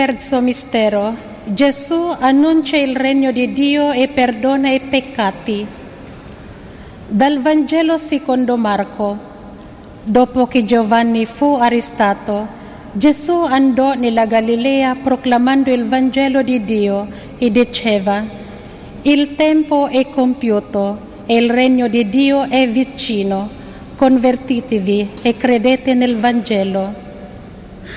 Terzo mistero, Gesù annuncia il regno di Dio e perdona i peccati. Dal Vangelo secondo Marco. Dopo che Giovanni fu arrestato, Gesù andò nella Galilea proclamando il Vangelo di Dio e diceva: il tempo è compiuto e il regno di Dio è vicino. Convertitevi e credete nel Vangelo.